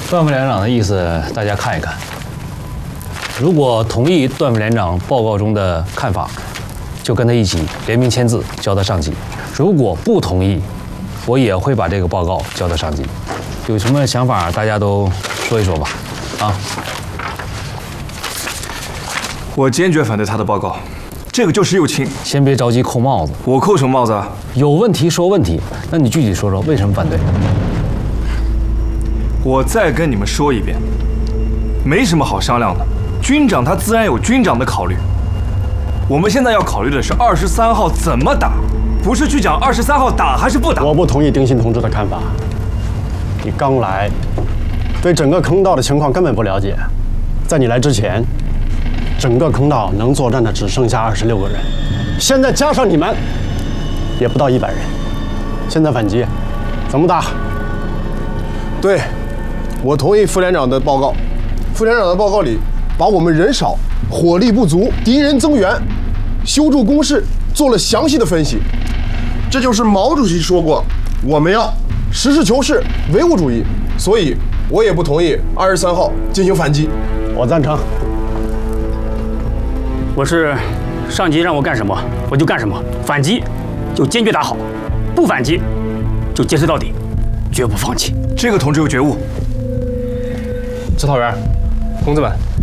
段副连长的意思，大家看一看。如果同意段副连长报告中的看法，就跟他一起联名签字交到上级；如果不同意，我也会把这个报告交到上级。有什么想法，大家都说一说吧。啊， 我坚决反对他的报告，这个就是右倾。 先别着急扣帽子， 我扣什么帽子啊？ 有问题说问题。那你具体说说为什么反对？ 我再跟你们说一遍，没什么好商量的。军长他自然有军长的考虑，我们现在要考虑的是23号怎么打，不是去讲23号打还是不打。 我不同意丁新同志的看法。你刚来，对整个坑道的情况根本不了解。在你来之前，整个坑道能作战的只剩下26个人，现在加上你们，也不到100人。现在反击，怎么打？ 对，我同意副连长的报告。副连长的报告里，把我们人少、火力不足、敌人增援、修筑工事做了详细的分析。这就是毛主席说过，我们要实事求是、唯物主义。所以，我也不同意23号进行反击。 我赞成。 我是上级让我干什么我就干什么，反击就坚决打好，不反击就坚持到底，绝不放弃。 这个同志有觉悟。 指导员，同志们，